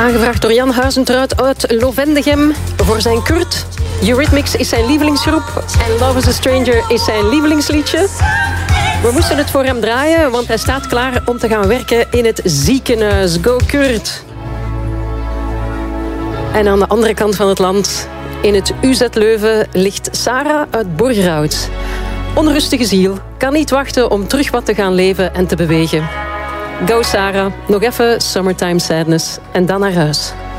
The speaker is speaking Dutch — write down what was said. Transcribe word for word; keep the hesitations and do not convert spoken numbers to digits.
Aangevraagd door Jan Huizentruid uit Lovendegem voor zijn Kurt. Eurythmics is zijn lievelingsgroep en Love is a Stranger is zijn lievelingsliedje. We moesten het voor hem draaien, want hij staat klaar om te gaan werken in het ziekenhuis. Go Kurt! En aan de andere kant van het land, in het U Z Leuven, ligt Sarah uit Borgerhout. Onrustige ziel, kan niet wachten om terug wat te gaan leven en te bewegen. Go Sarah, nog even Summertime Sadness en dan naar huis.